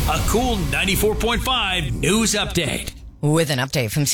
A cool 94.5 news update. With an update from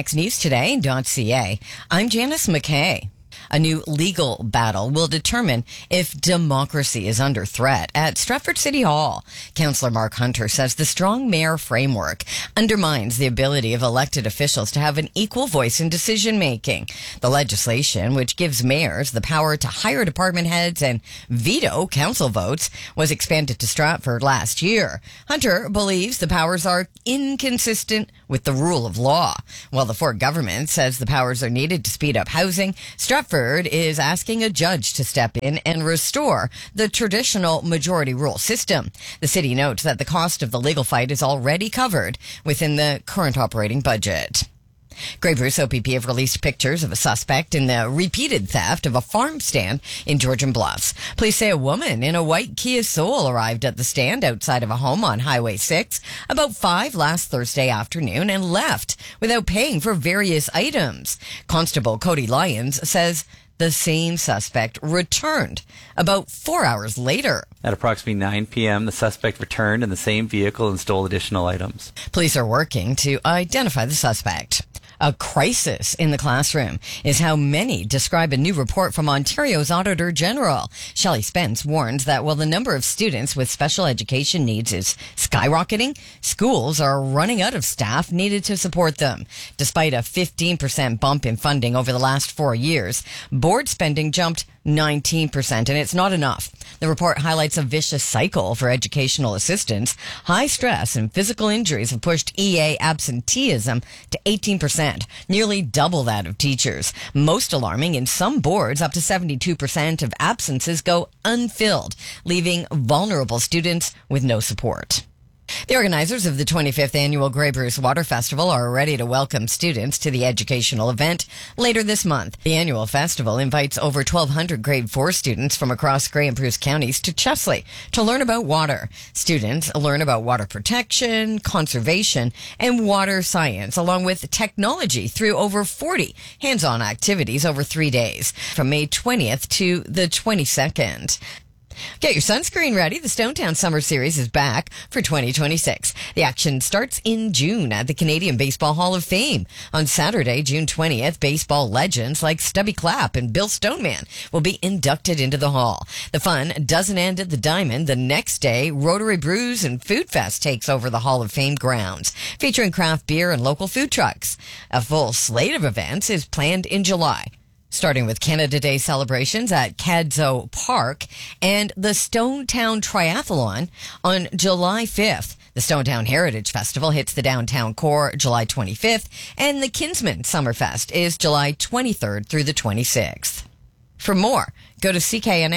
CKNXNewsToday.ca, I'm Janice McKay. A new legal battle will determine if democracy is under threat at Stratford City Hall. Councillor Mark Hunter says the strong mayor framework undermines the ability of elected officials to have an equal voice in decision-making. The legislation, which gives mayors the power to hire department heads and veto council votes, was expanded to Stratford last year. Hunter believes the powers are inconsistent with the rule of law. While the Fort government says the powers are needed to speed up housing, Stratford is asking a judge to step in and restore the traditional majority rule system. The city notes that the cost of the legal fight is already covered within the current operating budget. Grey Bruce OPP have released pictures of a suspect in the repeated theft of a farm stand in Georgian Bluffs. Police say a woman in a white Kia Soul arrived at the stand outside of a home on Highway 6 about 5 last Thursday afternoon and left without paying for various items. Constable Cody Lyons says the same suspect returned about 4 hours later. At approximately 9 p.m., the suspect returned in the same vehicle and stole additional items. Police are working to identify the suspect. A crisis in the classroom is how many describe a new report from Ontario's Auditor General. Shelley Spence warns that while the number of students with special education needs is skyrocketing, schools are running out of staff needed to support them. Despite a 15% bump in funding over the last 4 years, board spending jumped 19%, and it's not enough. The report highlights a vicious cycle for educational assistants. High stress and physical injuries have pushed EA absenteeism to 18%, nearly double that of teachers. Most alarming, in some boards, up to 72% of absences go unfilled, leaving vulnerable students with no support. The organizers of the 25th Annual Grey Bruce Water Festival are ready to welcome students to the educational event later this month. The annual festival invites over 1,200 grade 4 students from across Grey and Bruce counties to Chesley to learn about water. Students learn about water protection, conservation, and water science, along with technology through over 40 hands-on activities over 3 days, from May 20th to the 22nd. Get your sunscreen ready. The Stonetown Summer Series is back for 2026. The action starts in June at the Canadian Baseball Hall of Fame. On Saturday, June 20th, baseball legends like Stubby Clapp and Bill Stoneman will be inducted into the hall. The fun doesn't end at the Diamond. The next day, Rotary Brews and Food Fest takes over the Hall of Fame grounds, featuring craft beer and local food trucks. A full slate of events is planned in July, starting with Canada Day celebrations at Cadzo Park and the Stonetown Triathlon on July 5th. The Stonetown Heritage Festival hits the downtown core July 25th, and the Kinsman Summerfest is July 23rd through the 26th. For more, go to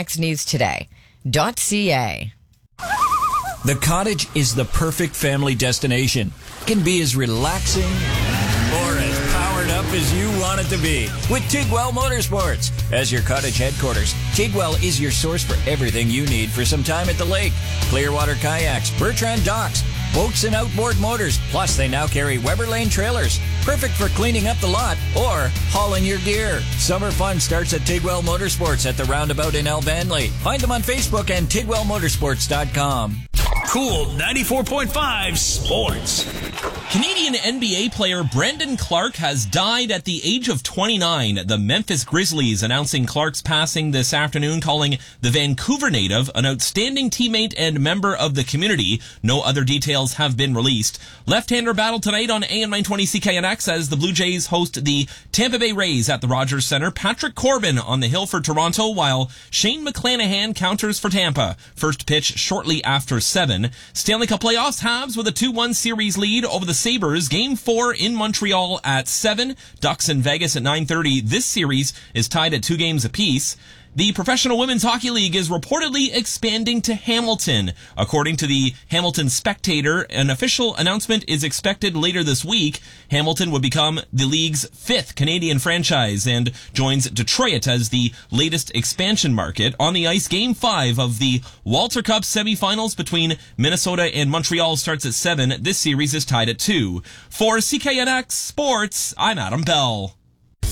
CKNXNewsToday.ca. The Cottage is the perfect family destination. It can be as relaxing or as powered up as you want it to be with Tigwell Motorsports. As your Cottage headquarters, Tigwell is your source for everything you need for some time at the lake. Clearwater kayaks, Bertrand docks, boats and outboard motors. Plus, they now carry Weber Lane trailers, perfect for cleaning up the lot or hauling your gear. Summer fun starts at Tigwell Motorsports at the roundabout in Elvanley. Find them on Facebook and TigwellMotorsports.com. Cool 94.5 Sports. Canadian NBA player Brendan Clark has died at the age of 29. The Memphis Grizzlies announcing Clark's passing this afternoon, calling the Vancouver native an outstanding teammate and member of the community. No other details have been released. Left-hander battle tonight on AM 920 CKNX as the Blue Jays host the Tampa Bay Rays at the Rogers Centre. Patrick Corbin on the hill for Toronto, while Shane McClanahan counters for Tampa. First pitch shortly after 7. Stanley Cup playoffs, Habs with a 2-1 series lead over the Sabres. Game 4 in Montreal at 7. Ducks in Vegas at 9:30. This series is tied at 2 games apiece. The Professional Women's Hockey League is reportedly expanding to Hamilton. According to the Hamilton Spectator, an official announcement is expected later this week. Hamilton would become the league's 5th Canadian franchise and joins Detroit as the latest expansion market. On the ice, Game 5 of the Walter Cup semifinals between Minnesota and Montreal starts at 7. This series is tied at 2. For CKNX Sports, I'm Adam Bell.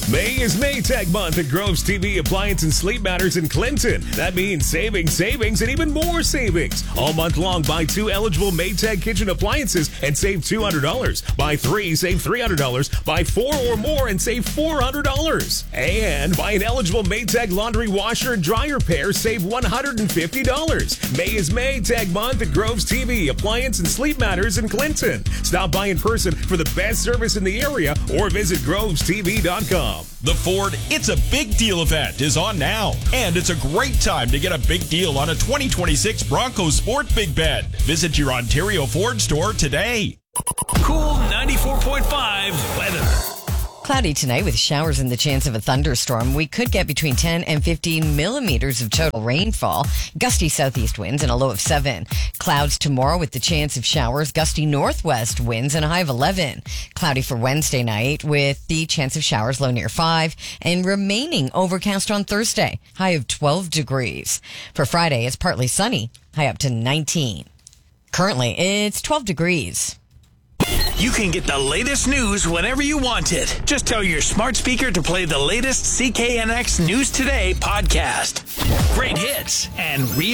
May is Maytag month at Groves TV Appliance and Sleep Matters in Clinton. That means savings, and even more savings. All month long, buy 2 eligible Maytag kitchen appliances and save $200. Buy 3, save $300. Buy 4 or more and save $400. And buy an eligible Maytag laundry washer and dryer pair, save $150. May is Maytag month at Groves TV Appliance and Sleep Matters in Clinton. Stop by in person for the best service in the area or visit grovestv.com. The Ford It's a Big Deal event is on now, and it's a great time to get a big deal on a 2026 Bronco Sport Big Bed. Visit your Ontario Ford store today. Cool 94.5 weather. Cloudy tonight with showers and the chance of a thunderstorm. We could get between 10 and 15 millimeters of total rainfall. Gusty southeast winds and a low of 7. Clouds tomorrow with the chance of showers. Gusty northwest winds and a high of 11. Cloudy for Wednesday night with the chance of showers, low near 5. And remaining overcast on Thursday, high of 12 degrees. For Friday, it's partly sunny, high up to 19. Currently, it's 12 degrees. You can get the latest news whenever you want it. Just tell your smart speaker to play the latest CKNX News Today podcast. Great hits and real